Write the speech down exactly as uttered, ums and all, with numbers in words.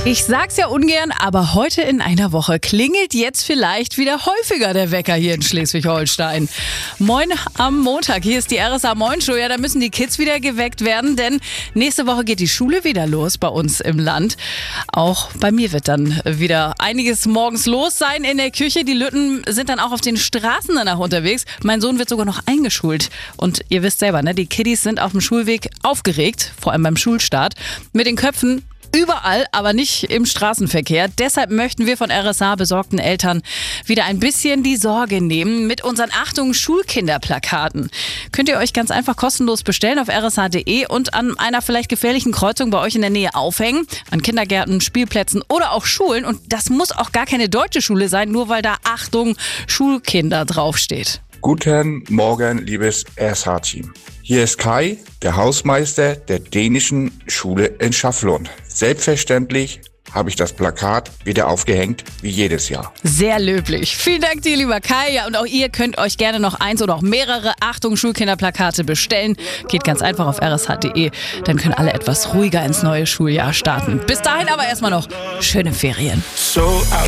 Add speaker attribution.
Speaker 1: Ich sag's ja ungern, aber heute in einer Woche klingelt jetzt vielleicht wieder häufiger der Wecker hier in Schleswig-Holstein. Moin am Montag, hier ist die R S A Moin Show. Ja, da müssen die Kids wieder geweckt werden, denn nächste Woche geht die Schule wieder los bei uns im Land. Auch bei mir wird dann wieder einiges morgens los sein in der Küche. Die Lütten sind dann auch auf den Straßen danach unterwegs. Mein Sohn wird sogar noch eingeschult. Und ihr wisst selber, ne, die Kiddies sind auf dem Schulweg aufgeregt, vor allem beim Schulstart, mit den Köpfen überall, aber nicht im Straßenverkehr. Deshalb möchten wir von R S A besorgten Eltern wieder ein bisschen die Sorge nehmen mit unseren Achtung Schulkinderplakaten. Könnt ihr euch ganz einfach kostenlos bestellen auf r s a punkt d e und an einer vielleicht gefährlichen Kreuzung bei euch in der Nähe aufhängen. An Kindergärten, Spielplätzen oder auch Schulen. Und das muss auch gar keine deutsche Schule sein, nur weil da Achtung Schulkinder draufsteht.
Speaker 2: Guten Morgen, liebes R S A-Team. Hier ist Kai, der Hausmeister der dänischen Schule in Schafflund. Selbstverständlich habe ich das Plakat wieder aufgehängt, wie jedes Jahr.
Speaker 1: Sehr löblich. Vielen Dank dir, lieber Kai. Ja, und auch ihr könnt euch gerne noch eins oder auch mehrere Achtung Schulkinderplakate bestellen. Geht ganz einfach auf r s h punkt d e. Dann können alle etwas ruhiger ins neue Schuljahr starten. Bis dahin aber erstmal noch schöne Ferien.
Speaker 3: So